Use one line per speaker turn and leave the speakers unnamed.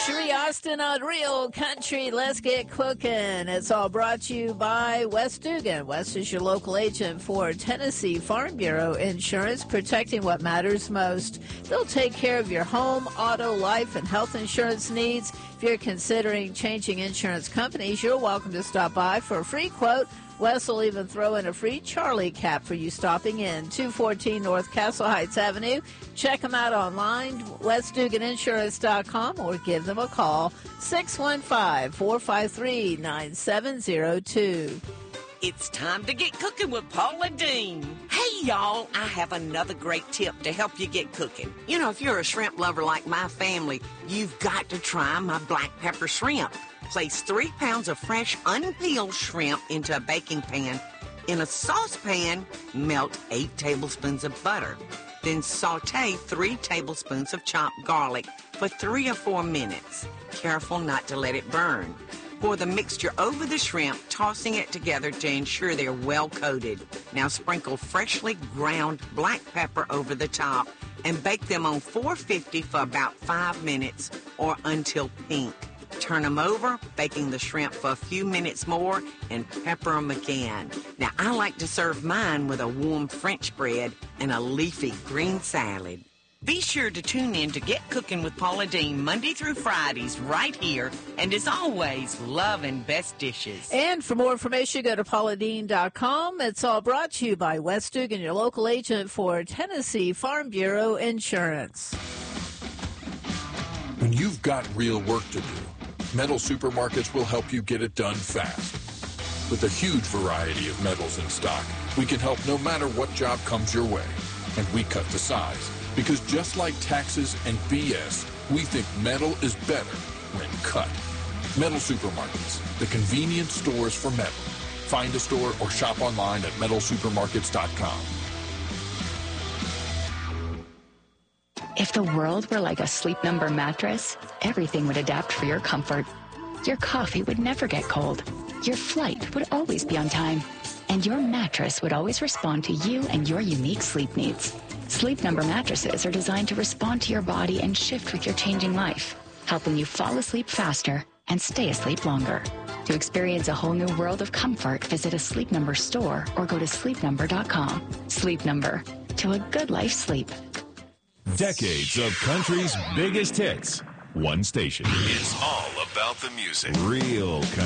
Sheree Austin on Real Country. Let's get cooking. It's all brought to you by West Dugan. West is your local agent for Tennessee Farm Bureau Insurance, protecting what matters most. They'll take care of your home, auto, life, and health insurance needs. If you're considering changing insurance companies, you're welcome to stop by for a free quote. Wes will even throw in a free Charlie cap for you stopping in. 214 North Castle Heights Avenue. Check them out online, westduganinsurance.com, or give them a call, 615-453-9702.
It's time to get cooking with Paula Deen. Hey, y'all, I have another great tip to help you get cooking. You know, if you're a shrimp lover like my family, you've got to try my black pepper shrimp. Place 3 pounds of fresh, unpeeled shrimp into a baking pan. In a saucepan, melt 8 tablespoons of butter. Then saute 3 tablespoons of chopped garlic for 3 or 4 minutes. Careful not to let it burn. Pour the mixture over the shrimp, tossing it together to ensure they're well coated. Now sprinkle freshly ground black pepper over the top and bake them on 450 for about 5 minutes or until pink. Turn them over, baking the shrimp for a few minutes more, and pepper them again. Now, I like to serve mine with a warm French bread and a leafy green salad. Be sure to tune in to Get Cooking with Paula Deen Monday through Fridays right here. And as always, love and best dishes.
And for more information, go to pauladeen.com. It's all brought to you by West Dugan, your local agent for Tennessee Farm Bureau Insurance.
When you've got real work to do, Metal Supermarkets will help you get it done fast. With a huge variety of metals in stock, we can help no matter what job comes your way. And we cut the size, because just like taxes and BS, we think metal is better when cut. Metal Supermarkets, the convenient stores for metal. Find a store or shop online at metalsupermarkets.com.
If the world were like a Sleep Number mattress, everything would adapt for your comfort. Your coffee would never get cold. Your flight would always be on time. And your mattress would always respond to you and your unique sleep needs. Sleep Number mattresses are designed to respond to your body and shift with your changing life, helping you fall asleep faster and stay asleep longer. To experience a whole new world of comfort, visit a Sleep Number store or go to sleepnumber.com. Sleep Number. To a good life sleep.
Decades of country's biggest hits. One station.
It's all about the music.
Real country.